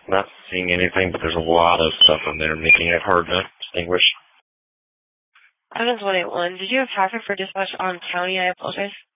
Not seeing anything, but there's a lot of stuff in there, making it hard to distinguish. Evans 181, did you have traffic for dispatch on county? I apologize.